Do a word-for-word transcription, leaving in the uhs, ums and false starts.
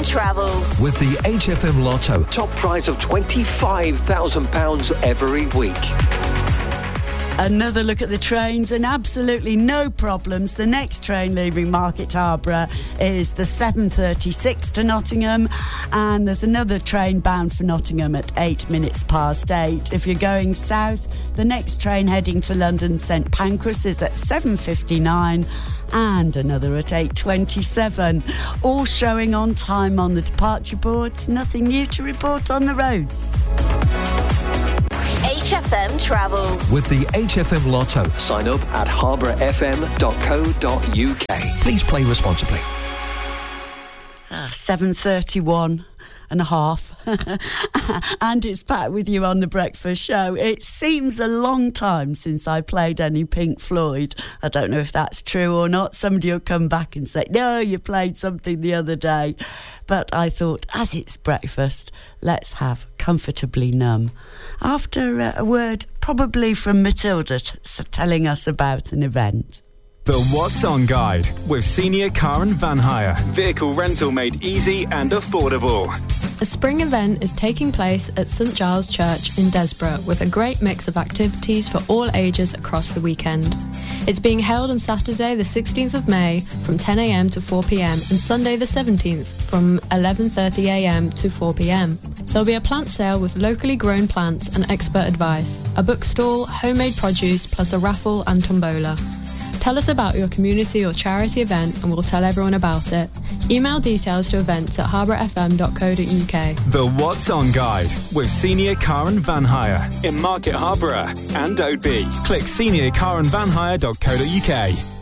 Travel. With the H F M Lotto, top prize of twenty-five thousand pounds every week. Another look at the trains and absolutely no problems. The next train leaving Market Harborough is the seven thirty-six to Nottingham, and there's another train bound for Nottingham at eight minutes past eight. If you're going south, the next train heading to London St Pancras is at seven fifty-nine and another at eight twenty-seven. All showing on time on the departure boards. Nothing new to report on the roads. H F M Travel. With the H F M Lotto, sign up at harborough f m dot co dot u k. Please play responsibly. Ah, seven thirty-one and a half. And it's back with you on the breakfast show. It seems a long time since I played any Pink Floyd. I don't know if that's true or not. Somebody will come back and say, no, you played something the other day. But I thought, as it's breakfast, let's have Comfortably Numb. After uh, a word probably from Matilda t- telling us about an event. The What's On Guide with Senior Car and Van Hire. Vehicle rental made easy and affordable. A spring event is taking place at St Giles Church in Desborough with a great mix of activities for all ages across the weekend. It's being held on Saturday the sixteenth of May from ten a m to four p m and Sunday the seventeenth from eleven thirty a m to four p m. There'll be a plant sale with locally grown plants and expert advice, a bookstall, homemade produce plus a raffle and tombola. Tell us about your community or charity event and we'll tell everyone about it. Email details to events at harborough f m dot co dot u k. The What's On Guide with Senior Car and Van Hire in Market Harborough and Oadby. Click senior car and van hire dot co dot u k.